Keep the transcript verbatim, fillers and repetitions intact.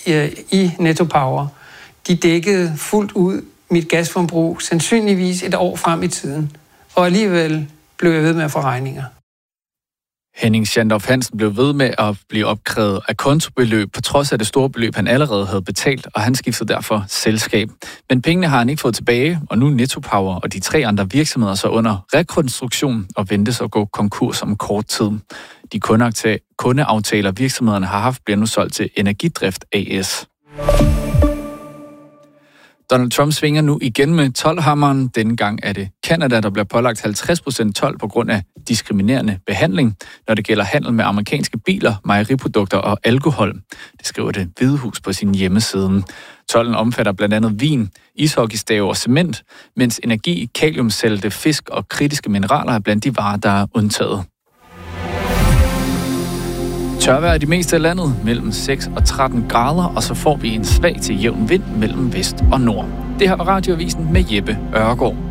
i Netto Power, de dækkede fuldt ud mit gasforbrug, sandsynligvis et år frem i tiden. Og alligevel blev jeg ved med at få regninger. Henning Schandorf Hansen blev ved med at blive opkrævet af kontobeløb, på trods af det store beløb, han allerede havde betalt, og han skiftede derfor selskab. Men pengene har han ikke fået tilbage, og nu er Netto Power og de tre andre virksomheder så under rekonstruktion og ventes at gå konkurs om kort tid. De kundeaftaler, virksomhederne har haft, bliver nu solgt til Energidrift A S. Donald Trump svinger nu igen med toldhammeren. Denne gang er det Canada, der bliver pålagt halvtreds procent told på grund af diskriminerende behandling, når det gælder handel med amerikanske biler, mejeriprodukter og alkohol. Det skriver Det Hvide Hus på sin hjemmeside. Tolden omfatter blandt andet vin, ishockeystave og cement, mens energi, kaliumsalte, fisk og kritiske mineraler er blandt de varer, der er undtaget. Tørvejr i det meste af landet mellem seks og tretten grader, og så får vi en svag til jævn vind mellem vest og nord. Det her var Radioavisen med Jeppe Ørgaard.